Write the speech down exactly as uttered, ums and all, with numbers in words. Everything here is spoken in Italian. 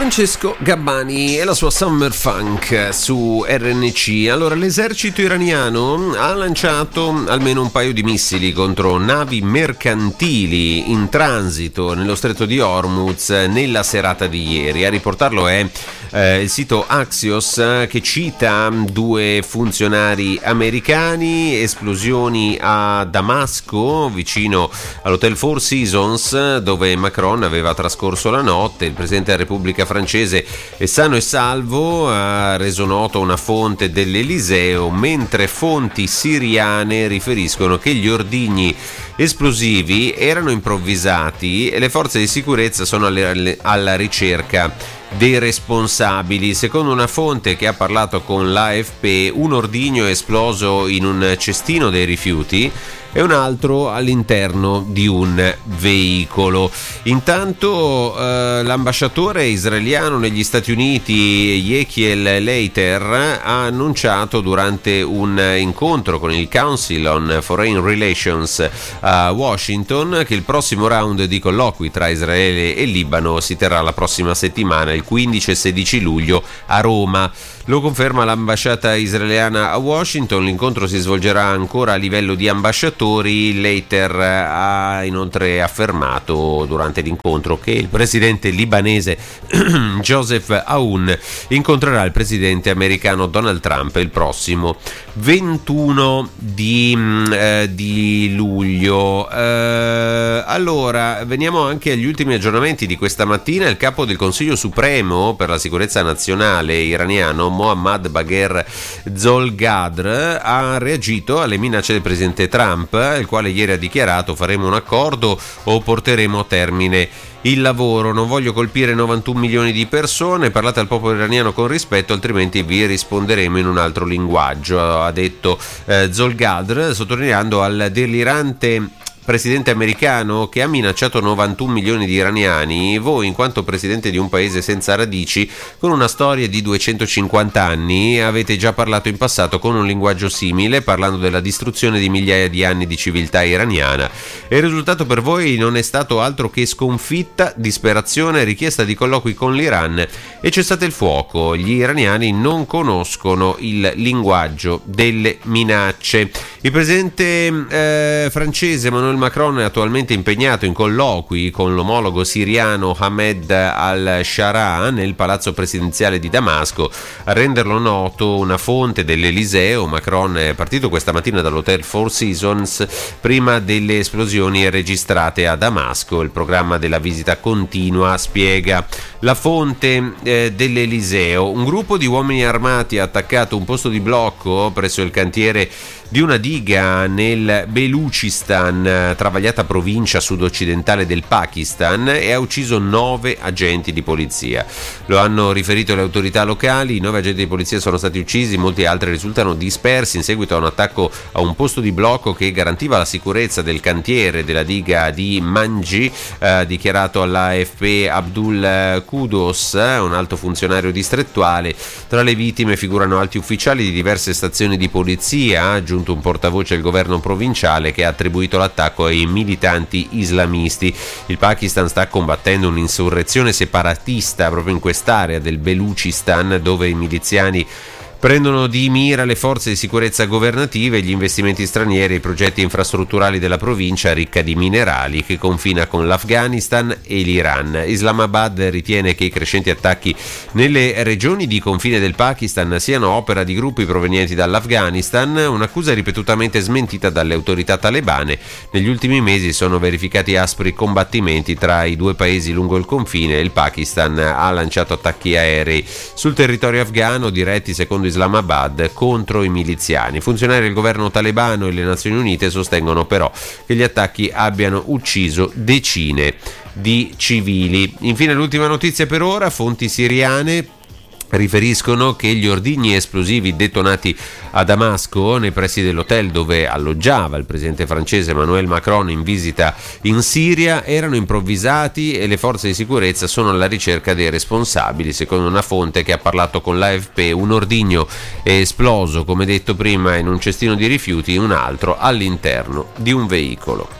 Francesco Gabbani e la sua Summer Funk su R N C. Allora, l'esercito iraniano ha lanciato almeno un paio di missili contro navi mercantili in transito nello stretto di Hormuz nella serata di ieri. A riportarlo è eh, il sito Axios, che cita due funzionari americani. Esplosioni a Damasco, vicino all'hotel Four Seasons, dove Macron aveva trascorso la notte. Il presidente della Repubblica francese è sano e salvo, ha reso noto una fonte dell'Eliseo, mentre fonti siriane riferiscono che gli ordigni esplosivi erano improvvisati e le forze di sicurezza sono alle, alla ricerca dei responsabili. Secondo una fonte che ha parlato con l'A F P, un ordigno è esploso in un cestino dei rifiuti e un altro all'interno di un veicolo. Intanto eh, l'ambasciatore israeliano negli Stati Uniti, Yechiel Leiter, ha annunciato durante un incontro con il Council on Foreign Relations a Washington che il prossimo round di colloqui tra Israele e Libano si terrà la prossima settimana, il quindici e sedici luglio, a Roma. Lo conferma l'ambasciata israeliana a Washington. L'incontro si svolgerà ancora a livello di ambasciatori. Leiter ha inoltre affermato durante l'incontro che il presidente libanese Joseph Aoun incontrerà il presidente americano Donald Trump il prossimo ventuno di, eh, di luglio. Eh, allora, veniamo anche agli ultimi aggiornamenti di questa mattina. Il capo del Consiglio Supremo per la sicurezza nazionale iraniano, Mohammad Bagher Zolgadr, ha reagito alle minacce del presidente Trump, il quale ieri ha dichiarato: faremo un accordo o porteremo a termine il lavoro, non voglio colpire novantuno milioni di persone, parlate al popolo iraniano con rispetto, altrimenti vi risponderemo in un altro linguaggio, ha detto eh, Zolgadr, sottolineando al delirante presidente americano che ha minacciato novantuno milioni di iraniani: voi, in quanto presidente di un paese senza radici, con una storia di duecentocinquanta anni, avete già parlato in passato con un linguaggio simile, parlando della distruzione di migliaia di anni di civiltà iraniana, e il risultato per voi non è stato altro che sconfitta, disperazione, richiesta di colloqui con l'Iran e cessate il fuoco. Gli iraniani non conoscono il linguaggio delle minacce. Il presidente eh, francese Emmanuel Macron è attualmente impegnato in colloqui con l'omologo siriano Ahmed al-Shara nel palazzo presidenziale di Damasco. A renderlo noto una fonte dell'Eliseo, Macron è partito questa mattina dall'hotel Four Seasons prima delle esplosioni registrate a Damasco. Il programma della visita continua, spiega la fonte eh, dell'Eliseo. Un gruppo di uomini armati ha attaccato un posto di blocco presso il cantiere di una diga nel Belucistan, travagliata provincia sud-occidentale del Pakistan, e ha ucciso nove agenti di polizia. Lo hanno riferito le autorità locali. I nove agenti di polizia sono stati uccisi, molti altri risultano dispersi in seguito a un attacco a un posto di blocco che garantiva la sicurezza del cantiere della diga di Manji, ha eh, dichiarato all'A F P Abdul Quddus, un alto funzionario distrettuale. Tra le vittime figurano alti ufficiali di diverse stazioni di polizia, ha aggiunto un portavoce del governo provinciale che ha attribuito l'attacco ai militanti islamisti. Il Pakistan sta combattendo un'insurrezione separatista proprio in quest'area del Belucistan, dove i miliziani prendono di mira le forze di sicurezza governative, gli investimenti stranieri e i progetti infrastrutturali della provincia ricca di minerali che confina con l'Afghanistan e l'Iran. Islamabad ritiene che i crescenti attacchi nelle regioni di confine del Pakistan siano opera di gruppi provenienti dall'Afghanistan, un'accusa ripetutamente smentita dalle autorità talebane. Negli ultimi mesi sono verificati aspri combattimenti tra i due paesi lungo il confine e il Pakistan ha lanciato attacchi aerei sul territorio afghano diretti, secondo Islamabad, contro i miliziani. Funzionari del governo talebano e le Nazioni Unite sostengono però che gli attacchi abbiano ucciso decine di civili. Infine, l'ultima notizia per ora: fonti siriane riferiscono che gli ordigni esplosivi detonati a Damasco, nei pressi dell'hotel dove alloggiava il presidente francese Emmanuel Macron in visita in Siria, erano improvvisati e le forze di sicurezza sono alla ricerca dei responsabili. Secondo una fonte che ha parlato con l'A F P, un ordigno è esploso, come detto prima, in un cestino di rifiuti, un altro all'interno di un veicolo.